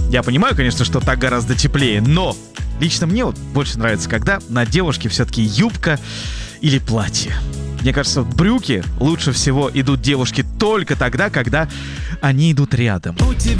Я понимаю, конечно, что так гораздо теплее, но лично мне вот больше нравится, когда на девушке все-таки юбка или платье. Мне кажется, брюки лучше всего идут девушке только тогда, когда они идут рядом. У тебя